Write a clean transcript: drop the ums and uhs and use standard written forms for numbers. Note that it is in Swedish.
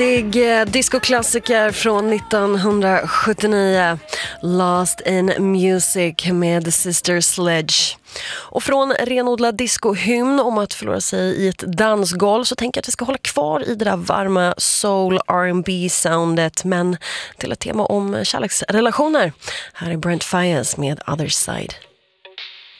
riktig discoklassiker från 1979. Lost in Music med Sister Sledge. Och från renodlad discohymn om att förlora sig i ett dansgolv så tänker jag att vi ska hålla kvar i det där varma soul R&B-soundet, men till ett tema om kärleksrelationer. Här är Brent Faiyaz med Other Side.